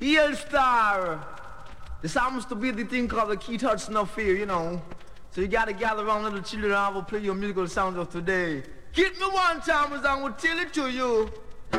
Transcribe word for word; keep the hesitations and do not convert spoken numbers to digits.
Eel Star. This happens to be the thing called the Keith Hudson Affair, you know. So you gotta gather around little children and I will play your musical sounds of today. Hit me one time as I will tell it to you.